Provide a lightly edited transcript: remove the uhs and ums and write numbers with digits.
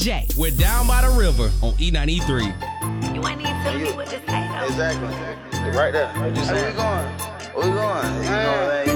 J. We're down by the river on E93. You ain't even telling me what to say, though. Exactly. Right there. Where we going? Where we going? You know what I mean?